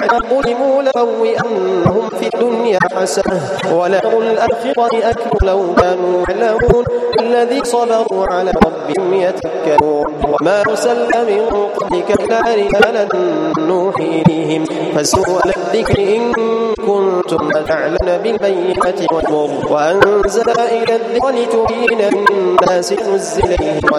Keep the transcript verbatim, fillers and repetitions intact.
ظلموا لبوئنهم في الدنيا حسنة ولهم الآخرة أكبر لو كانوا يعلمون الذي صبروا على ربهم يتوكلون وما أرسلنا من قبلك إلا رجالا نوحي إليهم فاسألوا أهل الذكر إن كنتم لا تعلمون بالبينة والزبر وأنزل إلى الذكر لتبين الناس نزل إليه